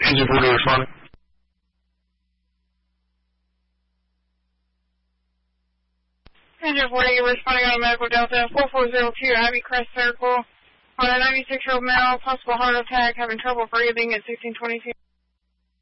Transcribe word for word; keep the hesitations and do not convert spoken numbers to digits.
Engine forty responding. Engine forty responding on a medical Delta four four zero two Abbey Crest Circle on a ninety-six-year-old male, possible heart attack, having trouble breathing at sixteen twenty-two.